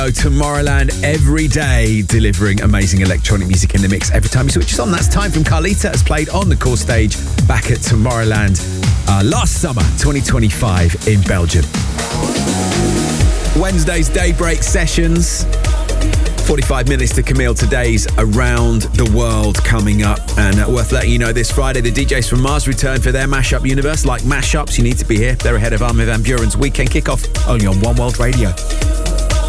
Tomorrowland every day, delivering amazing electronic music in the mix every time you switch us on. That's Time from Carlita, has played on the core stage back at Tomorrowland last summer, 2025 in Belgium. Wednesday's Daybreak Sessions. 45 minutes to Camille. Today's Around the World coming up. And worth letting you know, this Friday, the DJs from Mars return for their Mashup Universe. Like mashups, you need to be here. They're ahead of Armin van Buuren's weekend kickoff, only on One World Radio.